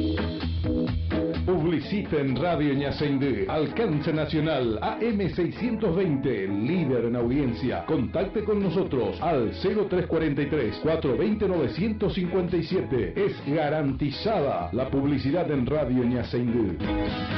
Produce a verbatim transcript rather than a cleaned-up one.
Publicita en Radio Ñaceindú. Alcance nacional A M seiscientos veinte, líder en audiencia. Contacte con nosotros al cero tres cuatro tres, cuatro dos cero, nueve cinco siete. Es garantizada la publicidad en Radio Ñaceindú.